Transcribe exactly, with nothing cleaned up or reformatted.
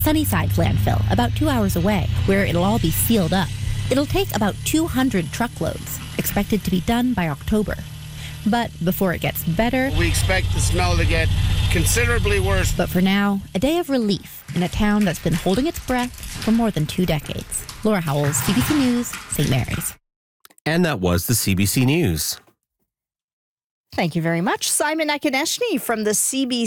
Sunnyside landfill, about two hours away, where it'll all be sealed up. It'll take about two hundred truckloads, expected to be done by October. But before it gets better, we expect the smell to get considerably worse. But for now, a day of relief in a town that's been holding its breath for more than two decades. Laura Howells, C B C News, Saint Mary's. And that was the C B C News. Thank you very much, Simon Akoneshny from the C B